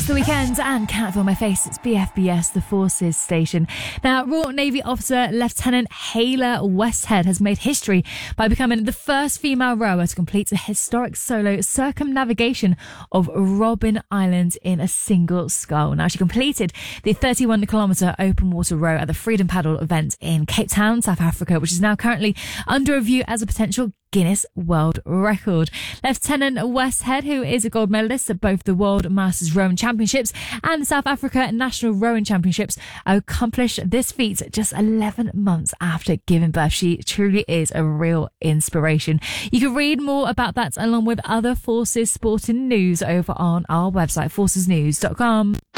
It's the weekend and Can't Feel My Face. It's BFBS, the Forces station. Now, Royal Navy officer Lieutenant Hayla Westhead has made history by becoming the first female rower to complete a historic solo circumnavigation of Robben Island in a single scull. Now, she completed the 31-kilometre open water row at the Freedom Paddle event in Cape Town, South Africa, which is now currently under review as a potential Guinness World Record. Lieutenant Westhead, who is a gold medalist at both the World Masters Rowing Championships and the South Africa National Rowing Championships, accomplished this feat just 11 months after giving birth. She truly is a real inspiration. You can read more about that along with other Forces sporting news over on our website, forcesnews.com.